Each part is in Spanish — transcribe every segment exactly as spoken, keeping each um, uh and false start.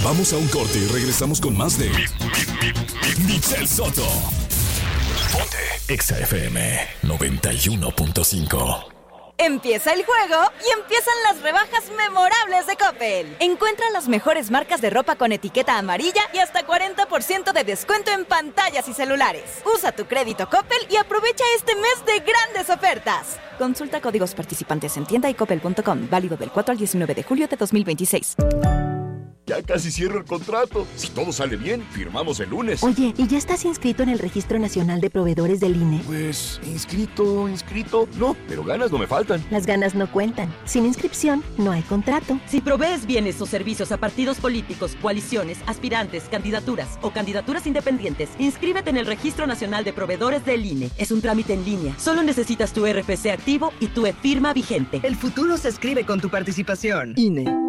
Vamos a un corte y regresamos con más de Michelle Soto. Ponte Exa F M noventa y uno punto cinco. Empieza el juego y empiezan las rebajas memorables de Coppel. Encuentra las mejores marcas de ropa con etiqueta amarilla y hasta cuarenta por ciento de descuento en pantallas y celulares. Usa tu crédito Coppel y aprovecha este mes de grandes ofertas. Consulta códigos participantes en tienda y coppel punto com. Válido del cuatro al diecinueve de julio de dos mil veintiséis. Ya casi cierro el contrato. Si todo sale bien, firmamos el lunes. Oye, ¿y ya estás inscrito en el Registro Nacional de Proveedores del I N E? Pues, inscrito, inscrito. No, pero ganas no me faltan. Las ganas no cuentan. Sin inscripción, no hay contrato. Si provees bienes o servicios a partidos políticos, coaliciones, aspirantes, candidaturas o candidaturas independientes, inscríbete en el Registro Nacional de Proveedores del I N E. Es un trámite en línea. Solo necesitas tu R F C activo y tu e-firma vigente. El futuro se escribe con tu participación. I N E.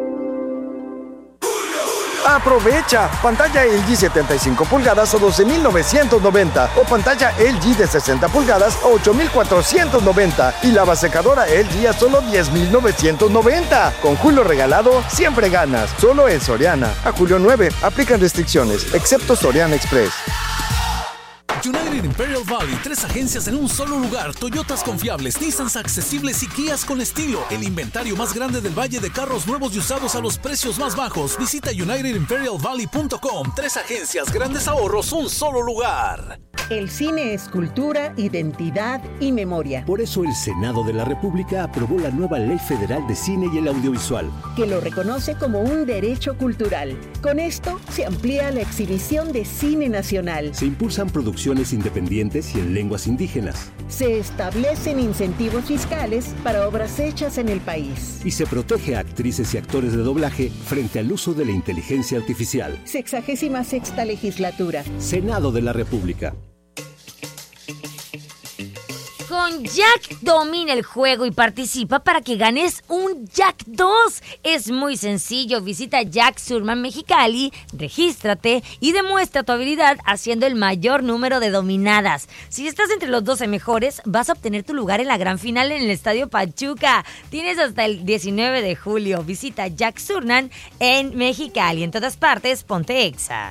Aprovecha pantalla L G setenta y cinco pulgadas a doce mil novecientos noventa o pantalla L G de sesenta pulgadas a ocho mil cuatrocientos noventa y lavasecadora L G a solo diez mil novecientos noventa. Con Julio regalado, siempre ganas. Solo en Soriana. A julio nueve, aplican restricciones, excepto Soriana Express. United Imperial Valley, tres agencias en un solo lugar, Toyotas confiables, Nissans accesibles y Kias con estilo. El inventario más grande del valle de carros nuevos y usados a los precios más bajos. Visita united imperial valley punto com. Tres agencias, grandes ahorros, un solo lugar. El cine es cultura, identidad y memoria. Por eso el Senado de la República aprobó la nueva Ley Federal de Cine y el Audiovisual, que lo reconoce como un derecho cultural. Con esto se amplía la exhibición de cine nacional. Se impulsan producciones independientes y en lenguas indígenas. Se establecen incentivos fiscales para obras hechas en el país. Y se protege a actrices y actores de doblaje frente al uso de la inteligencia artificial. Sexagésima sexta legislatura. Senado de la República. Con Jack domina el juego y participa para que ganes un Jack dos. Es muy sencillo. Visita Jack Surman Mexicali, regístrate y demuestra tu habilidad haciendo el mayor número de dominadas. Si estás entre los doce mejores, vas a obtener tu lugar en la gran final en el Estadio Pachuca. Tienes hasta el diecinueve de julio. Visita Jack Surman en Mexicali. En todas partes, ponte Exa.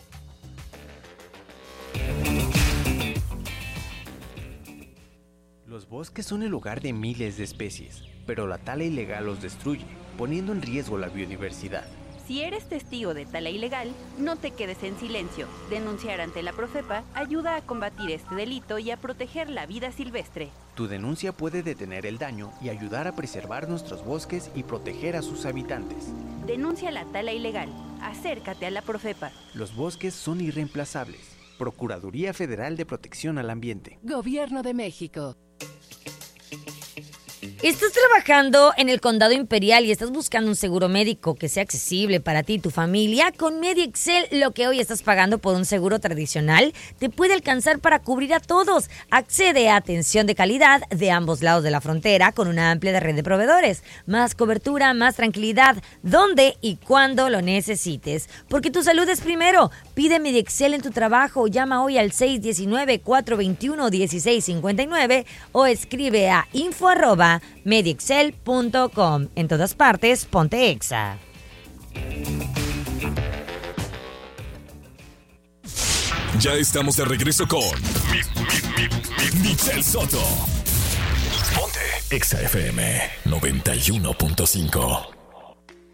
Los bosques son el hogar de miles de especies, pero la tala ilegal los destruye, poniendo en riesgo la biodiversidad. Si eres testigo de tala ilegal, no te quedes en silencio. Denunciar ante la Profepa ayuda a combatir este delito y a proteger la vida silvestre. Tu denuncia puede detener el daño y ayudar a preservar nuestros bosques y proteger a sus habitantes. Denuncia la tala ilegal. Acércate a la Profepa. Los bosques son irreemplazables. Procuraduría Federal de Protección al Ambiente. Gobierno de México. ¿Estás trabajando en el Condado Imperial y estás buscando un seguro médico que sea accesible para ti y tu familia? Con MediExcel, lo que hoy estás pagando por un seguro tradicional te puede alcanzar para cubrir a todos. Accede a atención de calidad de ambos lados de la frontera con una amplia red de proveedores. Más cobertura, más tranquilidad, donde y cuando lo necesites. Porque tu salud es primero. Pide MediExcel en tu trabajo. Llama hoy al seis uno nueve, cuatro dos uno, uno seis cinco nueve o escribe a info arroba mediexcel punto com. En todas partes, ponte Exa. Ya estamos de regreso con Michelle Soto. Ponte Exa F M noventa y uno punto cinco.